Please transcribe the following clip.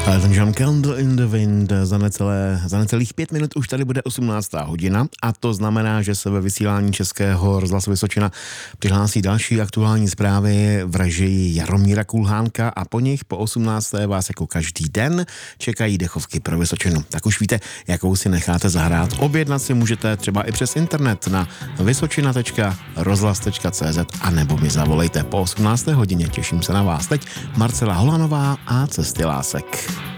Elton Candle in the Wind. Za necelých 5 minut už tady bude 18. hodina a to znamená, že se ve vysílání Českého rozhlasu Vysočina přihlásí další aktuální zprávy v režii Jaromíra Kulhánka a po nich po 18. vás jako každý den čekají dechovky pro Vysočinu. Tak už víte, jakou si necháte zahrát. Objednat si můžete třeba i přes internet na vysočina.rozhlas.cz a nebo mi zavolejte po 18. hodině. Těším se na vás. Teď Marcela Holanová a Cesty lásek.